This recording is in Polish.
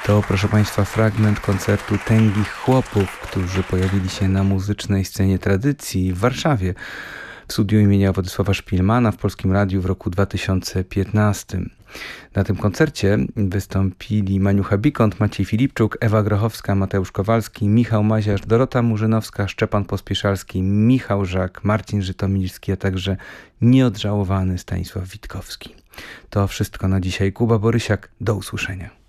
To, proszę Państwa, fragment koncertu Tęgich Chłopów, którzy pojawili się na muzycznej scenie tradycji w Warszawie, w studiu imienia Władysława Szpilmana w Polskim Radiu w roku 2015. Na tym koncercie wystąpili Maniucha Bikont, Maciej Filipczuk, Ewa Grochowska, Mateusz Kowalski, Michał Maziarz, Dorota Murzynowska, Szczepan Pospieszalski, Michał Żak, Marcin Żytomilski, a także nieodżałowany Stanisław Witkowski. To wszystko na dzisiaj. Kuba Borysiak, do usłyszenia.